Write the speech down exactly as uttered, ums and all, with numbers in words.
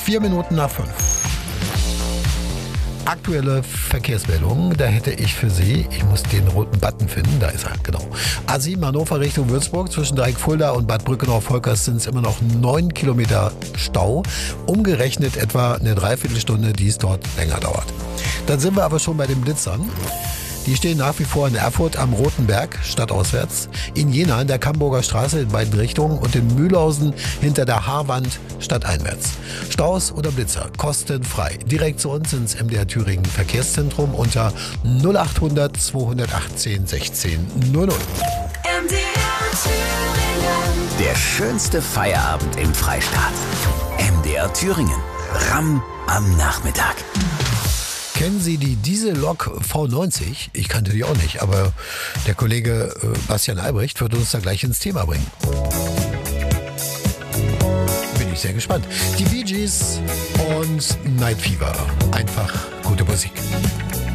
Vier Minuten nach fünf. Aktuelle Verkehrsmeldungen, da hätte ich für Sie, ich muss den roten Button finden, da ist er, genau. A sieben Hannover Richtung Würzburg, zwischen Dreieckfulda und Bad Brückenau-Volkers sind es immer noch neun Kilometer Stau. Umgerechnet etwa eine Dreiviertelstunde, die es dort länger dauert. Dann sind wir aber schon bei den Blitzern. Die stehen nach wie vor in Erfurt am Roten Berg, stadtauswärts, in Jena in der Camburger Straße in beiden Richtungen und in Mühlhausen hinter der Haarwand stadteinwärts. Staus oder Blitzer, kostenfrei. Direkt zu uns ins M D R Thüringen Verkehrszentrum unter null acht hundert zweihundertachtzehn sechzehn null null. M D R Thüringen. Der schönste Feierabend im Freistaat. M D R Thüringen. Ramm am Nachmittag. Kennen Sie die Diesellok V neunzig? Ich kannte die auch nicht, aber der Kollege äh, Bastian Albrecht wird uns da gleich ins Thema bringen. Bin ich sehr gespannt. Die Bee Gees und Night Fever. Einfach